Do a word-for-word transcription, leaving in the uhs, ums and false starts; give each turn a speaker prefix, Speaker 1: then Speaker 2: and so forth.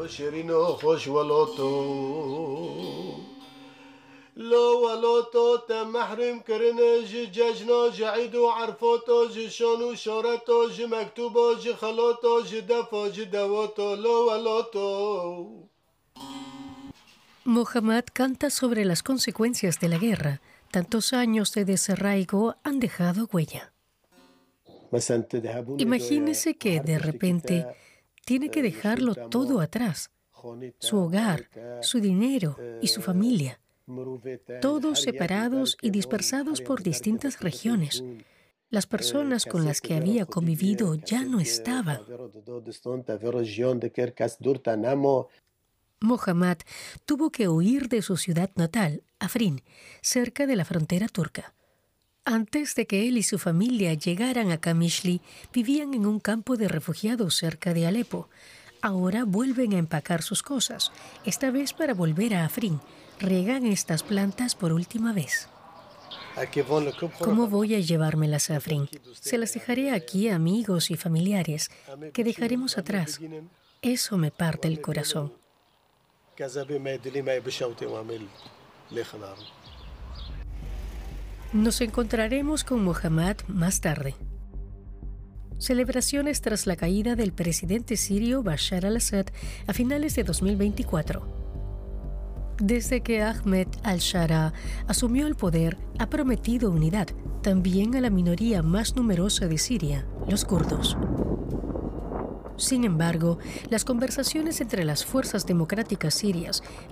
Speaker 1: لو ولوتو تمحرم کرنه جی ججنا جی عیدو عرفوتو جی شانو شارتو جی مکتوبو جی خلوتو جی دفو جی دواتو لو ولوتو.
Speaker 2: Mohammad canta sobre las consecuencias de la guerra. Tantos años de desarraigo han dejado huella. Imagínese que de repente tiene que dejarlo todo atrás. Su hogar, su dinero y su familia. Todos separados y dispersados por distintas regiones. Las personas con las que había convivido ya no estaban. Mohammad tuvo que huir de su ciudad natal, Afrin, cerca de la frontera turca. Antes de que él y su familia llegaran a Qamishli, vivían en un campo de refugiados cerca de Alepo. Ahora vuelven a empacar sus cosas, esta vez para volver a Afrin. Riegan estas plantas por última vez. ¿Cómo voy a llevármelas a Afrin? Se las dejaré aquí a amigos y familiares que dejaremos atrás. Eso me parte el corazón. Nos encontraremos con Mohammad más tarde. Celebraciones tras la caída del presidente sirio Bashar al-Assad a finales de dos mil veinticuatro. Desde que Ahmed al-Shara asumió el poder, ha prometido unidad también a la minoría más numerosa de Siria, los kurdos. Sin embargo, las conversaciones entre las fuerzas democráticas sirias,